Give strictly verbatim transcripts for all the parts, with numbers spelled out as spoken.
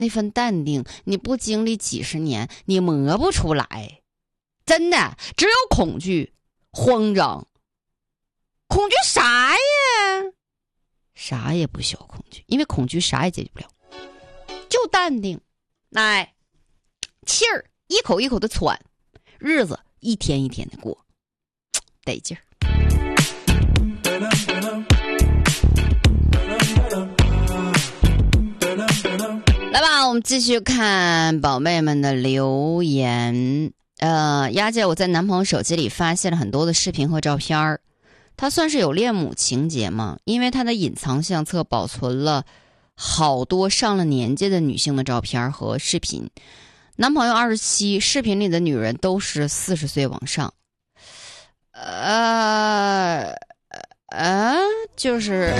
那份淡定，你不经历几十年，你磨不出来。真的，只有恐惧、慌张。恐惧啥呀？啥也不需要恐惧，因为恐惧啥也解决不了。就淡定，来，气儿一口一口的喘，日子一天一天的过，得劲儿。来吧，我们继续看宝贝们的留言。呃，丫姐，我在男朋友手机里发现了很多的视频和照片儿，他算是有恋母情节吗？因为他的隐藏相册保存了好多上了年纪的女性的照片和视频。男朋友二十七，视频里的女人都是四十岁往上。呃呃，就是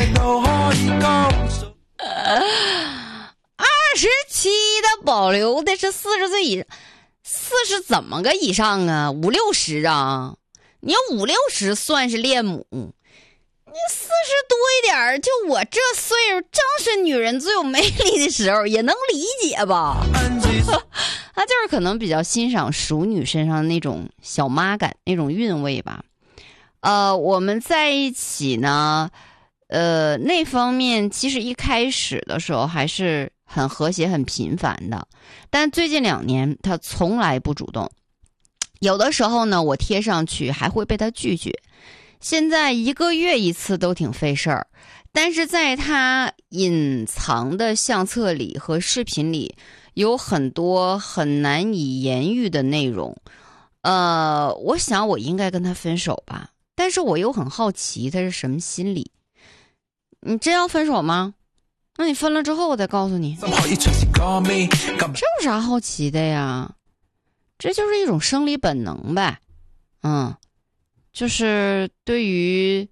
二十七的保留的是四十岁以上，四十怎么个以上啊？五六十啊？你要五六十算是恋母，你四十多一点，就我这岁数，正是女人最有魅力的时候，也能理解吧？他就是可能比较欣赏熟女身上的那种小妈感，那种韵味吧。呃，我们在一起呢，呃，那方面其实一开始的时候还是很和谐、很频繁的，但最近两年他从来不主动。有的时候呢，我贴上去还会被他拒绝。现在一个月一次都挺费事儿，但是在他隐藏的相册里和视频里有很多很难以言喻的内容。呃，我想我应该跟他分手吧，但是我又很好奇他是什么心理。你真要分手吗？那你分了之后我再告诉你。这有啥好奇的呀？这就是一种生理本能呗。嗯，就是对于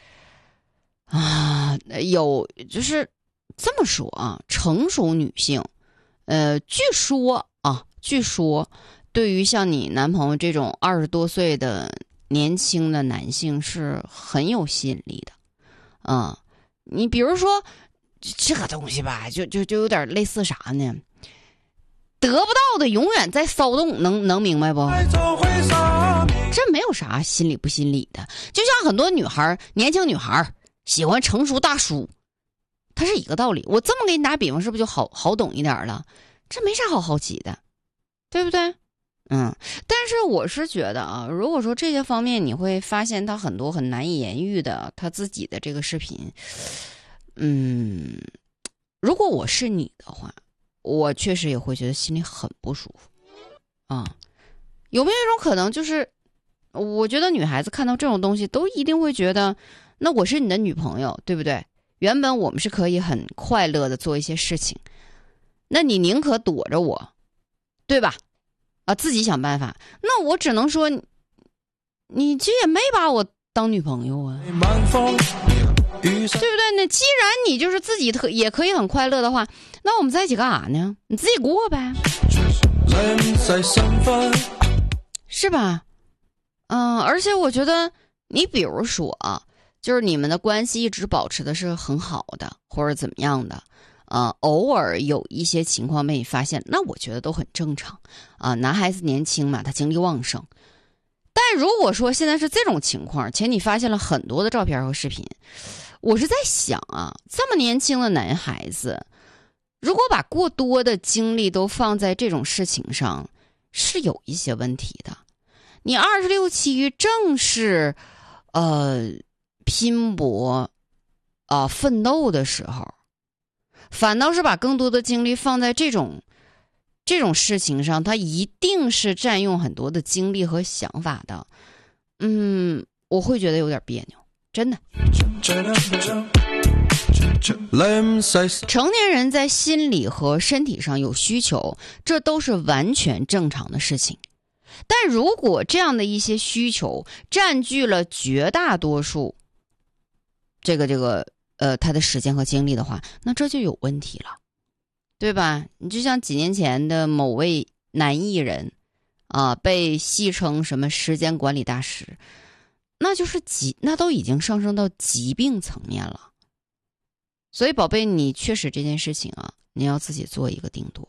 啊，有就是这么说啊，成熟女性，呃，据说啊，据说对于像你男朋友这种二十多岁的年轻的男性是很有吸引力的。啊、嗯，你比如说这个东西吧，就就就有点类似啥呢？得不到的永远在骚动，能能明白不？这没有啥心理不心理的，就像很多女孩，年轻女孩喜欢成熟大叔，它是一个道理。我这么给你打比方，是不是就好好懂一点了？这没啥好好奇的，对不对？嗯，但是我是觉得啊，如果说这些方面你会发现他很多很难以言喻的他自己的这个视频，嗯，如果我是你的话，我确实也会觉得心里很不舒服啊。有没有一种可能，就是我觉得女孩子看到这种东西都一定会觉得，那我是你的女朋友，对不对？原本我们是可以很快乐的做一些事情，那你宁可躲着我，对吧？啊，自己想办法。那我只能说，你这也没把我当女朋友啊，对不对？那既然你就是自己特也可以很快乐的话，那我们在一起干啥呢？你自己过呗，是吧？嗯，而且我觉得，你比如说啊，就是你们的关系一直保持的是很好的，或者怎么样的。呃，偶尔有一些情况被你发现，那我觉得都很正常啊、呃。男孩子年轻嘛，他精力旺盛。但如果说现在是这种情况，且你发现了很多的照片和视频，我是在想啊，这么年轻的男孩子，如果把过多的精力都放在这种事情上，是有一些问题的。你二十六七正是呃拼搏啊、呃、奋斗的时候。反倒是把更多的精力放在这种这种事情上，他一定是占用很多的精力和想法的。嗯，我会觉得有点别扭，真的。成年人在心理和身体上有需求，这都是完全正常的事情。但如果这样的一些需求占据了绝大多数，这个这个。呃，他的时间和精力的话，那这就有问题了，对吧？你就像几年前的某位男艺人啊，被戏称什么时间管理大师，那就是疾，那都已经上升到疾病层面了。所以，宝贝，你确实这件事情啊，你要自己做一个定夺。